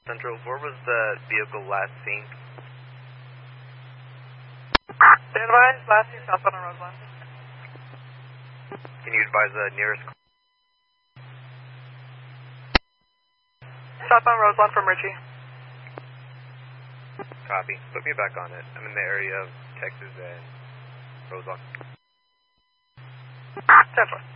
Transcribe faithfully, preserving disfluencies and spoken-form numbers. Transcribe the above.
Central, where was the vehicle last seen? Stand by, last seen southbound on Roseland. Can you advise the nearest? Southbound Roseland from Richie. Copy. Put me back on it. I'm in the area of Texas and Roseland. ten four.